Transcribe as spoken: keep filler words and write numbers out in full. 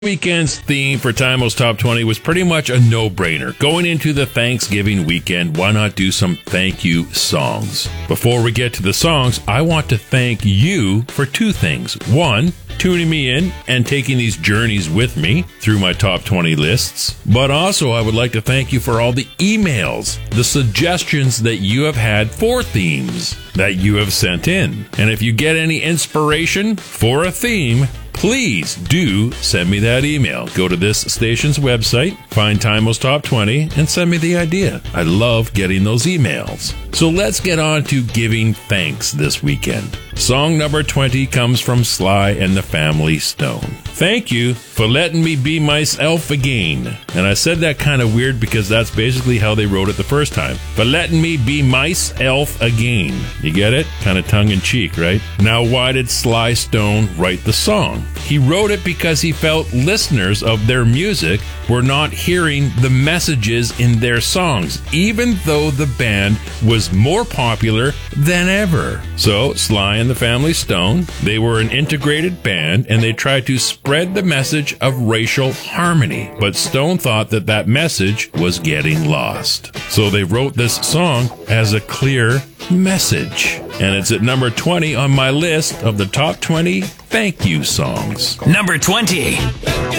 Weekend's theme for Timo's Top twenty was pretty much a no-brainer. Going into the Thanksgiving weekend, why not do some thank you songs? Before we get to the songs, I want to thank you for two things. One, tuning me in and taking these journeys with me through my top twenty lists. But also, I would like to thank you for all the emails, the suggestions that you have had for themes that you have sent in. And if you get any inspiration for a theme, please do send me that email. Go to this station's website, find Timo's Top twenty, and send me the idea. I love getting those emails. So let's get on to giving thanks this weekend. Song number twenty comes from Sly and the Family Stone. Thank you for letting me be myself again. And I said that kind of weird because that's basically how they wrote it the first time. For letting me be myself again. You get it? Kind of tongue-in-cheek, right? Now, why did Sly Stone write the song? He wrote it because he felt listeners of their music were not hearing the messages in their songs, even though the band was more popular than ever. So, Sly and the Family Stone, they were an integrated band, and they tried to spread the message of racial harmony. But Stone thought that that message was getting lost. So they wrote this song as a clear message. And it's at number twenty on my list of the top twenty thank you songs. Number twenty.